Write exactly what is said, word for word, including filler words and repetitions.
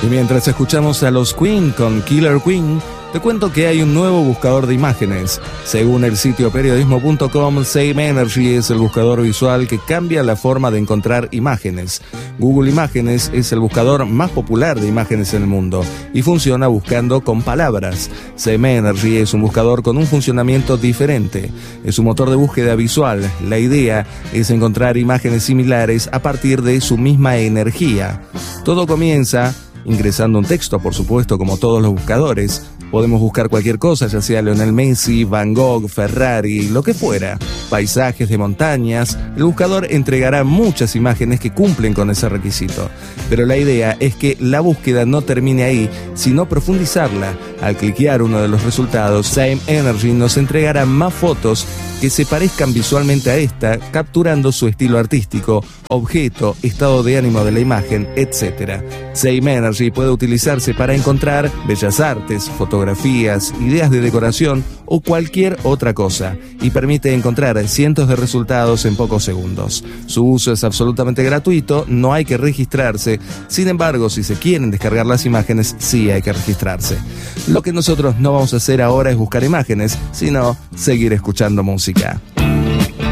Y mientras escuchamos a los Queen con Killer Queen, te cuento que hay un nuevo buscador de imágenes. Según el sitio periodismo punto com, Same Energy es el buscador visual que cambia la forma de encontrar imágenes. Google Imágenes es el buscador más popular de imágenes en el mundo y funciona buscando con palabras. Same Energy es un buscador con un funcionamiento diferente. Es un motor de búsqueda visual. La idea es encontrar imágenes similares a partir de su misma energía. Todo comienza ingresando un texto, por supuesto, como todos los buscadores. Podemos buscar cualquier cosa, ya sea Lionel Messi, Van Gogh, Ferrari, lo que fuera. Paisajes de montañas. El buscador entregará muchas imágenes que cumplen con ese requisito. Pero la idea es que la búsqueda no termine ahí, sino profundizarla. Al cliquear uno de los resultados, Same Energy nos entregará más fotos que se parezcan visualmente a esta, capturando su estilo artístico, objeto, estado de ánimo de la imagen, etcétera. Same Energy puede utilizarse para encontrar bellas artes, fotografías, ideas de decoración o cualquier otra cosa, y permite encontrar cientos de resultados en pocos segundos. Su uso es absolutamente gratuito, no hay que registrarse. Sin embargo, si se quieren descargar las imágenes, sí hay que registrarse. Lo que nosotros no vamos a hacer ahora es buscar imágenes, sino seguir escuchando música.